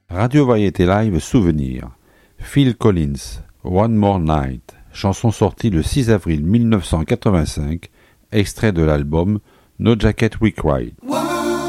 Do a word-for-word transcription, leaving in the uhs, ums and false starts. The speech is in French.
Radio Variété Live Souvenir. Phil Collins, One More Night, chanson sortie le six avril mille neuf cent quatre-vingt-cinq, extrait de l'album No Jacket We Cried.